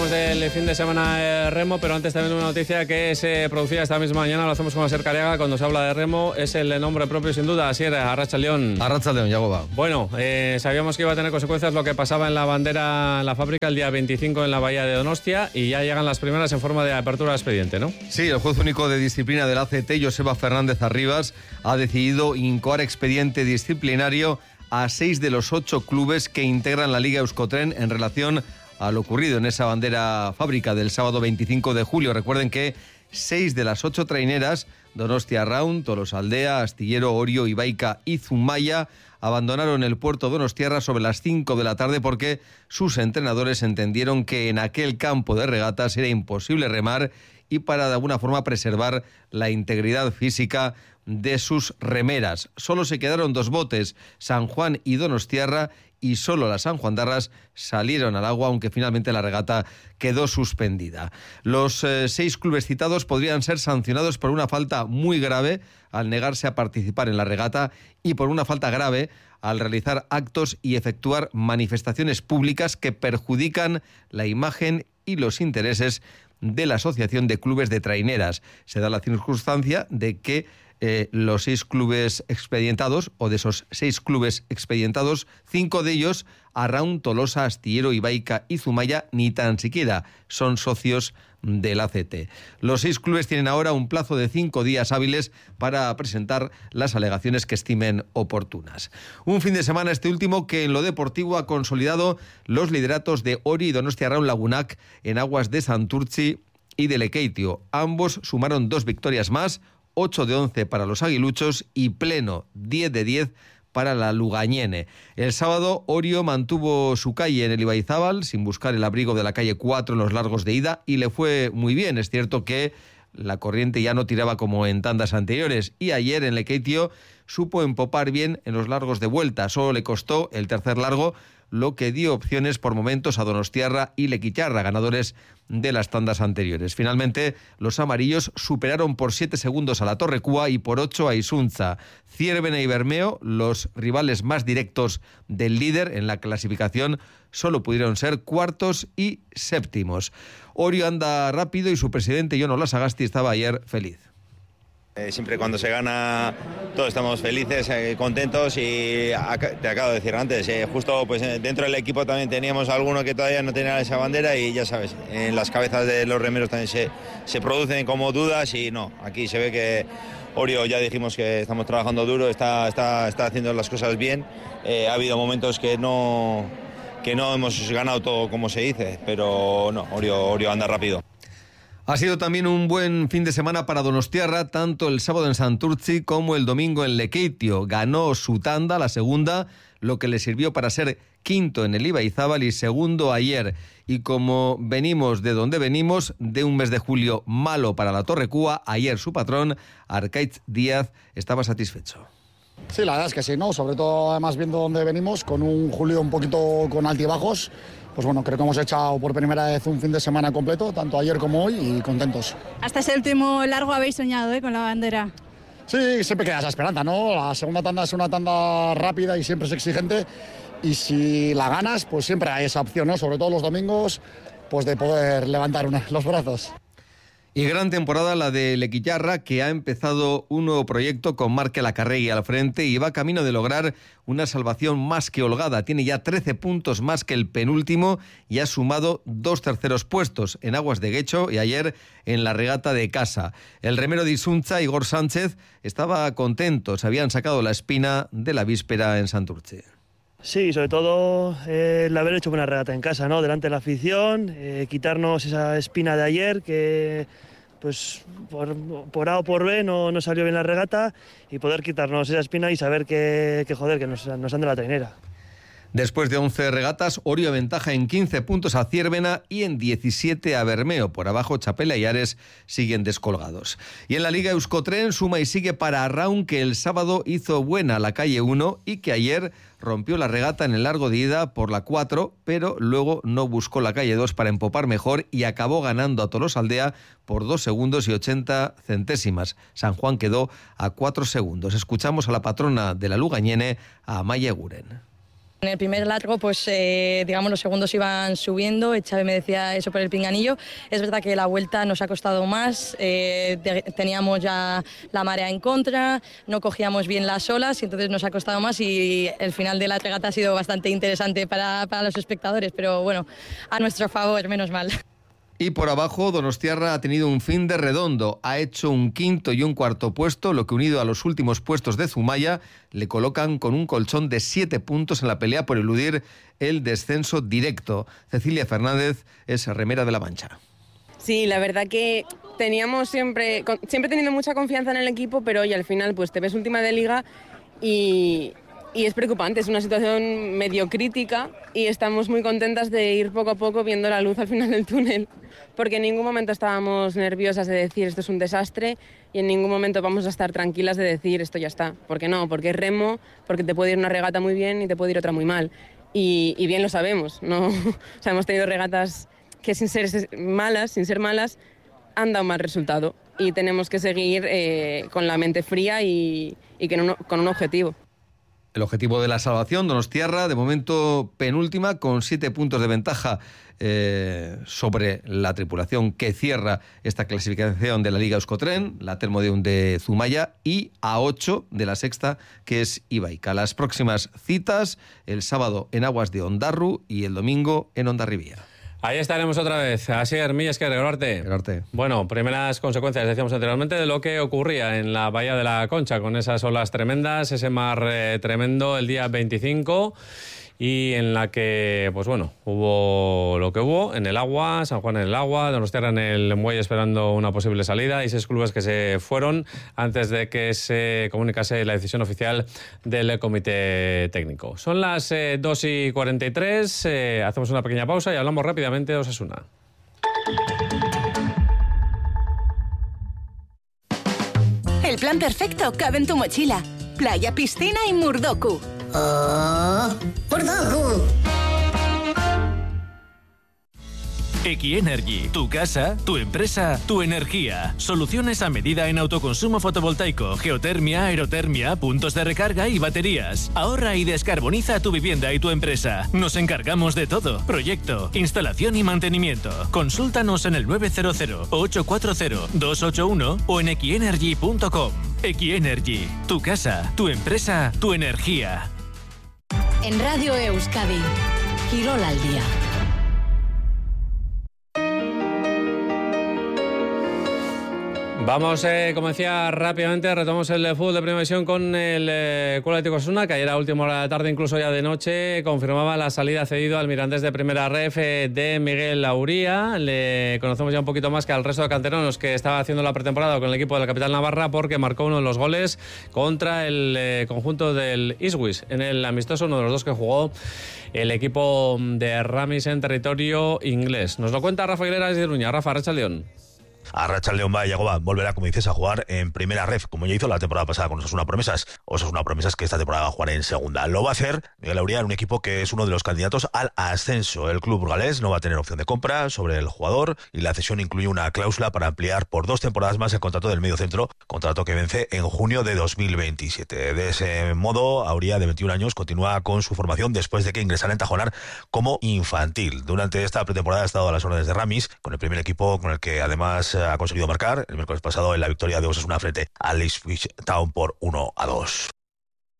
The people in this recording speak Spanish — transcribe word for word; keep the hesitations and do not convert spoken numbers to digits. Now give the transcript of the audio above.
hablamos del fin de semana de remo, pero antes también una noticia que se producía esta misma mañana, lo hacemos con Asier Cariaga, cuando se habla de remo, es el nombre propio sin duda, Asier, Arratsaldeon. Arratsaldeon, Yagoba. Bueno, eh, sabíamos que iba a tener consecuencias lo que pasaba en la bandera, en la fábrica, el día veinticinco en la bahía de Donostia, y ya llegan las primeras en forma de apertura de expediente, ¿no? Sí, el juez único de disciplina del A C T, Joseba Fernández Arribas, ha decidido incoar expediente disciplinario a seis de los ocho clubes que integran la Liga Euskotren en relación a lo ocurrido en esa bandera fábrica del sábado veinticinco de julio. Recuerden que seis de las ocho traineras, Donostia Arraun, Tolosaldea, Astillero, Orio, Ibaica y Zumaya, abandonaron el puerto donostiarra sobre las cinco de la tarde porque sus entrenadores entendieron que en aquel campo de regatas era imposible remar y para de alguna forma preservar la integridad física de sus remeras. Solo se quedaron dos botes, San Juan y Donostiarra, y solo las sanjuandarras salieron al agua, aunque finalmente la regata quedó suspendida. Los eh, seis clubes citados podrían ser sancionados por una falta muy grave al negarse a participar en la regata y por una falta grave al realizar actos y efectuar manifestaciones públicas que perjudican la imagen y los intereses de la Asociación de Clubes de Traineras. Se da la circunstancia de que Eh, los seis clubes expedientados, o de esos seis clubes expedientados, cinco de ellos, Arraun, Tolosa, Astillero, Ibaica y Zumaya, ni tan siquiera son socios del A C T. Los seis clubes tienen ahora un plazo de cinco días hábiles para presentar las alegaciones que estimen oportunas. Un fin de semana este último que en lo deportivo ha consolidado los lideratos de Ori y Donostia Arraun Lagunak en aguas de Santurtzi y de Lekeitio. Ambos sumaron dos victorias más, ocho de once para los aguiluchos y pleno diez de diez para la Lugañene. El sábado, Orio mantuvo su calle en el Ibaizábal sin buscar el abrigo de la calle cuatro en los largos de ida y le fue muy bien. Es cierto que la corriente ya no tiraba como en tandas anteriores y ayer en Lekeitio supo empopar bien en los largos de vuelta. Solo le costó el tercer largo, lo que dio opciones por momentos a Donostiarra y Lequitarra, ganadores de las tandas anteriores. Finalmente, los amarillos superaron por siete segundos a la Torrecúa y por ocho a Isunza. Ciervena y Bermeo, los rivales más directos del líder en la clasificación, solo pudieron ser cuartos y séptimos. Orio anda rápido y su presidente, Jon Olasagasti, estaba ayer feliz. Eh, siempre cuando se gana todos estamos felices, eh, contentos y ac- te acabo de decir antes, eh, justo pues eh, dentro del equipo también teníamos alguno que todavía no tenía esa bandera y ya sabes, en las cabezas de los remeros también se, se producen como dudas y no, aquí se ve que Orio ya dijimos que estamos trabajando duro, está, está, está haciendo las cosas bien, eh, ha habido momentos que no, que no hemos ganado todo como se dice, pero no, Orio, Orio anda rápido. Ha sido también un buen fin de semana para Donostiarra, tanto el sábado en Santurtzi como el domingo en Lekeitio. Ganó su tanda, la segunda, lo que le sirvió para ser quinto en el Ibaizábal y segundo ayer. Y como venimos de donde venimos, de un mes de julio malo para la Torrecúa, ayer su patrón, Arkaitz Díaz, estaba satisfecho. Sí, la verdad es que sí, ¿no? Sobre todo, además, viendo dónde venimos, con un julio un poquito con altibajos. Pues bueno, creo que hemos echado por primera vez un fin de semana completo, tanto ayer como hoy, y contentos. Hasta ese último largo habéis soñado, ¿eh?, con la bandera. Sí, siempre queda esa esperanza, ¿no? La segunda tanda es una tanda rápida y siempre es exigente, y si la ganas, pues siempre hay esa opción, ¿no? Sobre todo los domingos, pues de poder levantar una, los brazos. Y gran temporada la de Lequitarra, que ha empezado un nuevo proyecto con Marc Lacarregui al frente y va camino de lograr una salvación más que holgada. Tiene ya trece puntos más que el penúltimo y ha sumado dos terceros puestos en aguas de Guecho y ayer en la regata de casa. El remero de Isunza, Igor Sánchez, estaba contento. Se habían sacado la espina de la víspera en Santurce. Sí, sobre todo eh, el haber hecho buena regata en casa, ¿no? Delante de la afición, eh, quitarnos esa espina de ayer que pues por, por A o por B no, no salió bien la regata y poder quitarnos esa espina y saber que, que joder, que nos, nos han de la trainera. Después de once regatas, Orio aventaja en quince puntos a Ciervena y en diecisiete a Bermeo. Por abajo, Chapela y Ares siguen descolgados. Y en la Liga Euskotren suma y sigue para Arraun, que el sábado hizo buena la calle uno y que ayer rompió la regata en el largo de ida por la cuatro, pero luego no buscó la calle dos para empopar mejor y acabó ganando a Tolosaldea por dos segundos y ochenta centésimas. San Juan quedó a cuatro segundos. Escuchamos a la patrona de la Lugañene, a Amaya Eguren. En el primer largo, pues eh, digamos los segundos iban subiendo, Xavi me decía eso por el pinganillo. Es verdad que la vuelta nos ha costado más, eh, te, teníamos ya la marea en contra, no cogíamos bien las olas y entonces nos ha costado más y el final de la regata ha sido bastante interesante para, para los espectadores, pero bueno, a nuestro favor, menos mal. Y por abajo, donostiarra ha tenido un fin de redondo. Ha hecho un quinto y un cuarto puesto, lo que unido a los últimos puestos de Zumaya le colocan con un colchón de siete puntos en la pelea por eludir el descenso directo. Cecilia Fernández es remera de La Mancha. Sí, la verdad que teníamos siempre, siempre teniendo mucha confianza en el equipo, pero hoy al final pues te ves última de liga y... Y es preocupante, es una situación medio crítica y estamos muy contentas de ir poco a poco viendo la luz al final del túnel, porque en ningún momento estábamos nerviosas de decir esto es un desastre y en ningún momento vamos a estar tranquilas de decir esto ya está. ¿Por qué no? Porque es remo, porque te puede ir una regata muy bien y te puede ir otra muy mal. Y, y bien lo sabemos, ¿no? O sea, hemos tenido regatas que sin ser malas, sin ser malas, han dado mal resultado y tenemos que seguir eh, con la mente fría y, y con, un, con un objetivo. El objetivo de la salvación, donostiarra, de momento penúltima, con siete puntos de ventaja eh, sobre la tripulación que cierra esta clasificación de la Liga Euskotren, la Thermodun de Zumaya, y a ocho de la sexta, que es Ibaica. Las próximas citas, el sábado en aguas de Ondarru y el domingo en Hondarribia. Ahí estaremos otra vez. Asier Millesker, Gerarte. Gerarte. Bueno, primeras consecuencias, decíamos anteriormente, de lo que ocurría en la Bahía de la Concha, con esas olas tremendas, ese mar eh, tremendo el día veinticinco, y en la que, pues bueno, hubo lo que hubo en el agua, San Juan en el agua, Donostiarra en el muelle esperando una posible salida, y seis clubes que se fueron antes de que se comunicase la decisión oficial del comité técnico. Son las eh, dos y cuarenta y tres, eh, hacemos una pequeña pausa y hablamos rápidamente de Osasuna. El plan perfecto cabe en tu mochila. Playa, piscina y Murdoku. ¡Oh! ¡Murdoku! Equienergy, tu casa, tu empresa, tu energía. Soluciones a medida en autoconsumo fotovoltaico, geotermia, aerotermia, puntos de recarga y baterías. Ahorra y descarboniza tu vivienda y tu empresa. Nos encargamos de todo. Proyecto, instalación y mantenimiento. Consúltanos en el nueve cero cero, ocho cuatro cero, dos ocho uno o en equienergy punto com. Equienergy, tu casa, tu empresa, tu energía. En Radio Euskadi, Quirol al día. Vamos, eh, como decía, rápidamente retomamos el fútbol de primera división con el eh, Club Atlético Osasuna, que ayer a última hora de la tarde, incluso ya de noche, confirmaba la salida cedido al Mirandés de primera ref eh, de Miguel Lauría. Le conocemos ya un poquito más que al resto de canteranos que estaba haciendo la pretemporada con el equipo de la capital navarra, porque marcó uno de los goles contra el eh, conjunto del Iswis en el amistoso, uno de los dos que jugó el equipo de Ramis en territorio inglés. Nos lo cuenta Rafa Aguilera desde Iruña. Rafa, Arracha León. Arratsaldeon bai, Yagoba volverá, como dices, a jugar en primera ref, como ya hizo la temporada pasada con Osasuna Promesas. Osasuna Promesas que esta temporada va a jugar en segunda. Lo va a hacer Miguel Lauría en un equipo que es uno de los candidatos al ascenso. El club burgalés no va a tener opción de compra sobre el jugador y la cesión incluye una cláusula para ampliar por dos temporadas más el contrato del mediocentro, contrato que vence en junio de dos mil veintisiete. De ese modo, Auría, de veintiún años, continúa con su formación después de que ingresara en Tajonar como infantil. Durante esta pretemporada ha estado a las órdenes de Ramis, con el primer equipo con el que además ha conseguido marcar el miércoles pasado en la victoria de Osasuna frente al Ipswich Town por uno a dos.